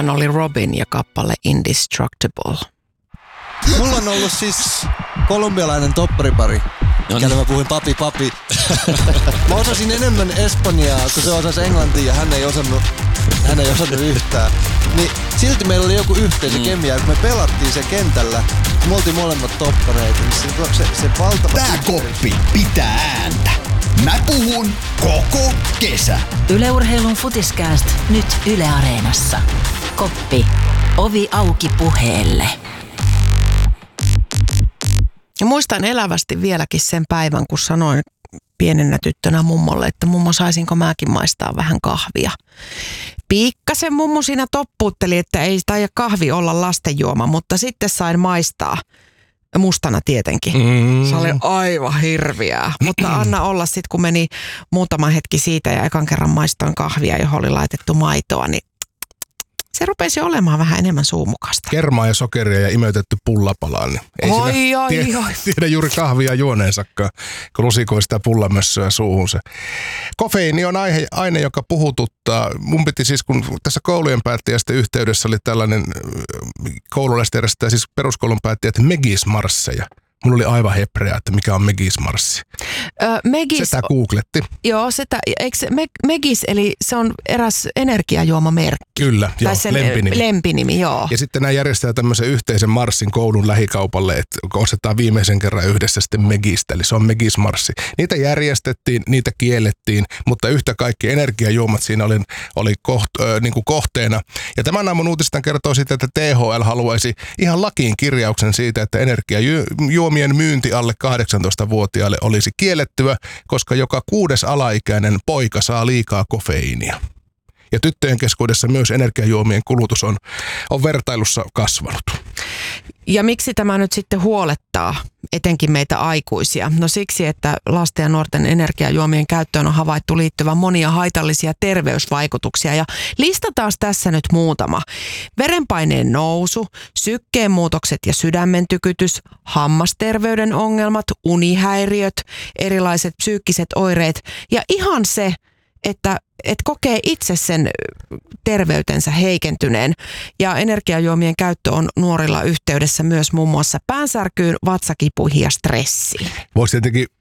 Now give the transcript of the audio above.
Jossain oli Robin ja kappale Indestructible. Mulla on ollut siis kolumbialainen topparipari, kelle mä puhuin papi. Mä osasin enemmän espanjaa, kun se osasi englantia ja hän ei osannut yhtään. Niin silti meillä oli joku yhteisö kemia, kun me pelattiin se kentällä, kun me oltiin molemmat toppareita, niin se valtava... Tää koppi pitää ääntä. Mä puhun koko kesä. Yle Urheilun Futiskääst nyt Yle Areenassa. Koppi. Ovi auki puheelle. Ja muistan elävästi vieläkin sen päivän, kun sanoin pienenä tyttönä mummolle, että mummo, saisinko mäkin maistaa vähän kahvia. Pikkasen mummo siinä toppuutteli, että ei taida kahvi olla lastenjuoma, mutta sitten sain maistaa. Mustana tietenkin. Se oli aivan hirviää. Mutta anna olla sitten, kun meni muutama hetki siitä ja ekan kerran maistoin kahvia, johon oli laitettu maitoa, niin se rupesi olemaan vähän enemmän suumukasta. Kermaa ja sokeria ja imeytetty pullapalaan. Niin ei tiedä juuri kahvia juoneensakaan, kun lusikoi sitä pullamössöä suuhunsa. Kofeiini on aine, joka puhututtaa. Mun piti siis, kun tässä koulujen päättäjästä yhteydessä oli tällainen koululaisten järjestää, siis peruskoulun päättäjät megismarsseja. Mulla oli aivan hepreä, että mikä on megismarssi. Sitä googletti. Joo, eikö megis, eli se on eräs energiajuomamerkki. Kyllä, joo, lempinimi, joo. Ja sitten nämä järjestää tämmöisen yhteisen marssin koulun lähikaupalle, että ostetaan viimeisen kerran yhdessä sitten megistä, eli se on megismarssi. Niitä järjestettiin, niitä kiellettiin, mutta yhtä kaikki energiajuomat siinä oli kohteena. Ja tämän aamun uutistan kertoo siitä, että THL haluaisi ihan lakiin kirjauksen siitä, että energiajuomien myynti alle 18-vuotiaille olisi kiellettyä, koska joka 6. alaikäinen poika saa liikaa kofeiinia. Ja tyttöjen keskuudessa myös energiajuomien kulutus on vertailussa kasvanut. Ja miksi tämä nyt sitten huolettaa etenkin meitä aikuisia? No siksi, että lasten ja nuorten energiajuomien käyttöön on havaittu liittyvän monia haitallisia terveysvaikutuksia. Ja listataan tässä nyt muutama. Verenpaineen nousu, sykkeen muutokset ja sydämen tykytys, hammasterveyden ongelmat, unihäiriöt, erilaiset psyykkiset oireet ja ihan se, että kokee itse sen terveytensä heikentyneen. Ja energiajuomien käyttö on nuorilla yhteydessä myös muun muassa päänsärkyyn, vatsakipuihin ja stressiin. Voisi tietenkin